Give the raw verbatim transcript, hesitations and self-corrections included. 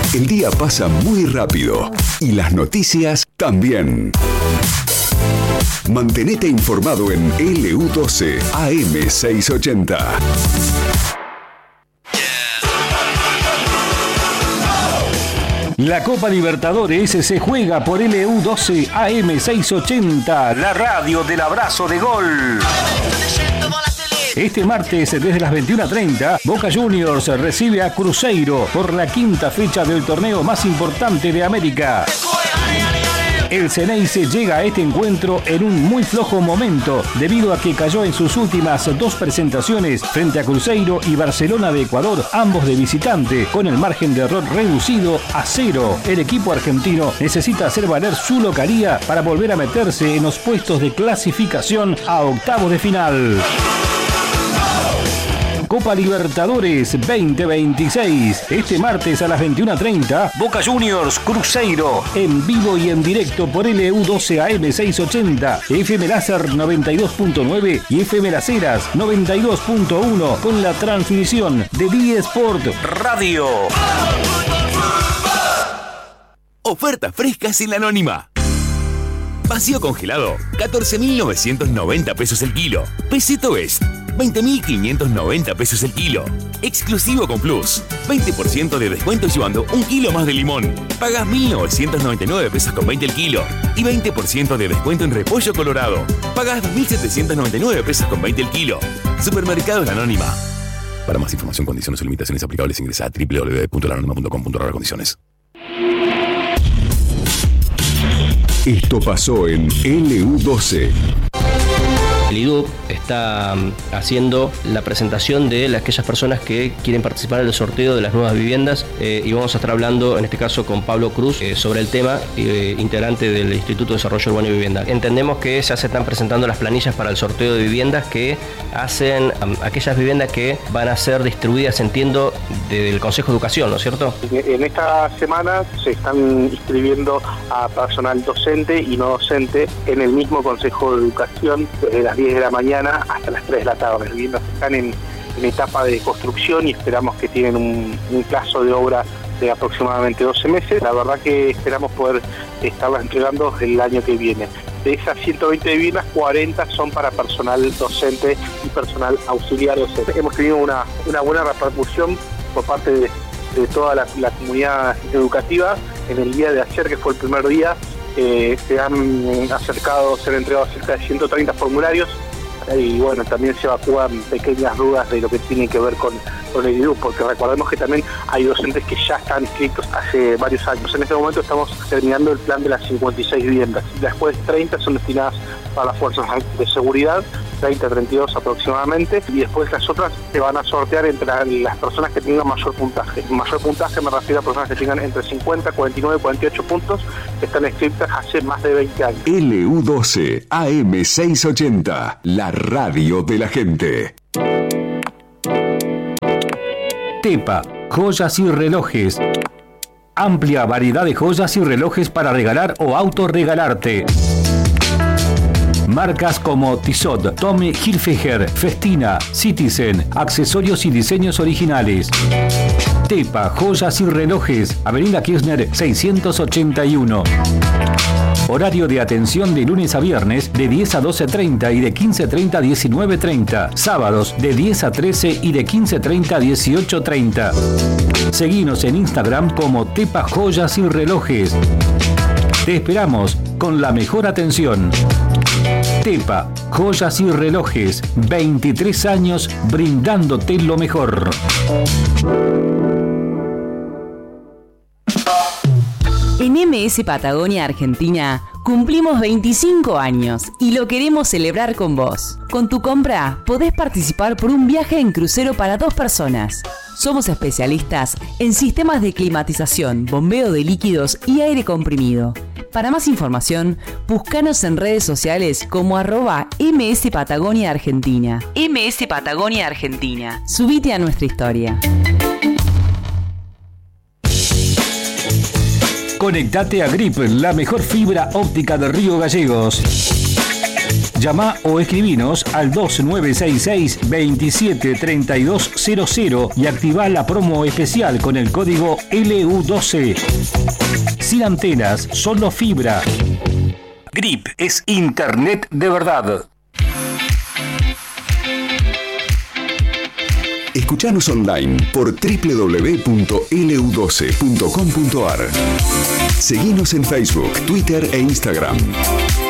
El día pasa muy rápido y las noticias también. Mantenete informado en L U doce A M seiscientos ochenta. La Copa Libertadores se juega por L U doce A M seiscientos ochenta, la radio del abrazo de gol. Este martes, desde las veintiuna treinta, Boca Juniors recibe a Cruzeiro por la quinta fecha del torneo más importante de América. El Ceneice llega a este encuentro en un muy flojo momento, debido a que cayó en sus últimas dos presentaciones frente a Cruzeiro y Barcelona de Ecuador, ambos de visitante, con el margen de error reducido a cero. El equipo argentino necesita hacer valer su localía para volver a meterse en los puestos de clasificación a octavos de final. Copa Libertadores veinte veintiséis. Este martes a las veintiuna treinta, Boca Juniors Cruzeiro, en vivo y en directo por L U doce A M seiscientos ochenta, F M Láser noventa y dos punto nueve y F M Las Heras noventa y dos punto uno, con la transmisión de D Sport Radio. Ofertas frescas en la Anónima. Vacío congelado, catorce mil novecientos noventa pesos el kilo. Peseto Best, veinte mil quinientos noventa pesos el kilo. Exclusivo con Plus, veinte por ciento de descuento llevando un kilo más de limón. Pagas mil novecientos noventa y nueve pesos con veinte el kilo. Y veinte por ciento de descuento en repollo colorado. Pagas dos mil setecientos noventa y nueve pesos con veinte el kilo. Supermercados La Anónima. Para más información, condiciones o limitaciones aplicables, ingresa a doble u doble u doble u punto la anónima punto com punto r condiciones. Esto pasó en L U doce. El I D U P está haciendo la presentación de aquellas personas que quieren participar en el sorteo de las nuevas viviendas eh, y vamos a estar hablando en este caso con Pablo Cruz eh, sobre el tema, eh, integrante del Instituto de Desarrollo Urbano y Vivienda. Entendemos que ya se están presentando las planillas para el sorteo de viviendas que hacen um, aquellas viviendas que van a ser distribuidas, entiendo, del Consejo de Educación, ¿no es cierto? En esta semana se están inscribiendo a personal docente y no docente en el mismo Consejo de Educación desde las diez de la mañana hasta las tres de la tarde. Las viviendas están en, en etapa de construcción y esperamos que tienen un, un plazo de obra de aproximadamente doce meses. La verdad que esperamos poder estarlas entregando el año que viene. De esas ciento veinte viviendas, cuarenta son para personal docente y personal auxiliar docente. Hemos tenido una, una buena repercusión por parte de, de toda la, la comunidad educativa. En el día de ayer, que fue el primer día, Eh, se han acercado, se han entregado cerca de ciento treinta formularios y bueno, también se evacúan pequeñas dudas de lo que tiene que ver con, con el I D U, porque recordemos que también hay docentes que ya están inscritos hace varios años. En este momento estamos terminando el plan de las cincuenta y seis viviendas. Después treinta son destinadas para las fuerzas de seguridad, treinta, treinta y dos aproximadamente, y después las otras se van a sortear entre las personas que tengan mayor puntaje. Mayor puntaje me refiero a personas que tengan entre cincuenta, cuarenta y nueve, cuarenta y ocho puntos, que están inscritas hace más de veinte años. L U doce A M seiscientos ochenta, la radio de la gente. Tepa, joyas y relojes. Amplia variedad de joyas y relojes para regalar o autorregalarte. Marcas como Tissot, Tommy Hilfiger, Festina, Citizen, accesorios y diseños originales. Tepa, joyas y relojes, Avenida Kirchner seiscientos ochenta y uno. Horario de atención de lunes a viernes de diez a doce treinta y de quince treinta a diecinueve treinta. Sábados de diez a trece y de quince treinta a dieciocho treinta. Seguinos en Instagram como Tepa Joyas y Relojes. Te esperamos con la mejor atención. Tepa, joyas y relojes, veintitrés años brindándote lo mejor. En M S Patagonia Argentina cumplimos veinticinco años y lo queremos celebrar con vos. Con tu compra podés participar por un viaje en crucero para dos personas. Somos especialistas en sistemas de climatización, bombeo de líquidos y aire comprimido. Para más información, búscanos en redes sociales como arroba M S Patagonia Argentina. M S Patagonia Argentina. Subite a nuestra historia. Conectate a Grip, la mejor fibra óptica de Río Gallegos. Llama o escribinos al dos nueve seis seis, veintisiete, treinta y dos cero cero y activá la promo especial con el código L U doce. Sin antenas, solo fibra. Grip es internet de verdad. Escuchanos online por doble u doble u doble u punto L U doce punto com punto A R. Seguinos en Facebook, Twitter e Instagram.